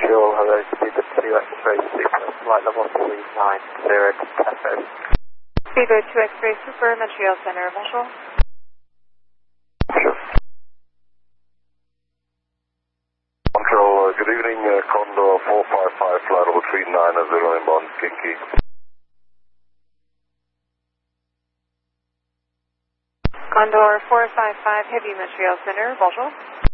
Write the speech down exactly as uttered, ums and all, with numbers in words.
Montreal, hello, speed of two X-ray super, flight level three nine zero Echo. Speedbird two X-ray super, Montreal Center, bonjour. Sure. Montreal, uh, good evening, uh, Condor four five five, flight level three nine zero inbound, Kinky. Condor four five five, Heavy, Montreal Center, bonjour.